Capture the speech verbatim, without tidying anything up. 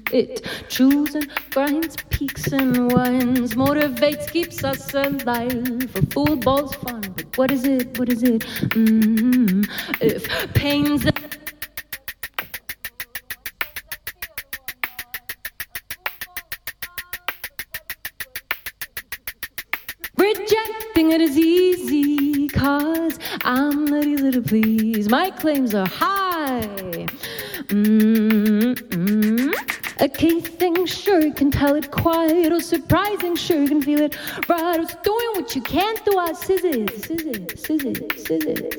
It chews and grinds, peaks and winds, motivates, keeps us alive. A football's fun, but what is it? What is it? Mm-hmm. If pain's rejecting it is easy, cause I'm not easy to please. My claims are high. Mm-hmm. A key thing, sure you can tell it quiet, or surprising, sure you can feel it right. It's doing what you can't do, I sizz it, sizz it, sizz it, sizz it,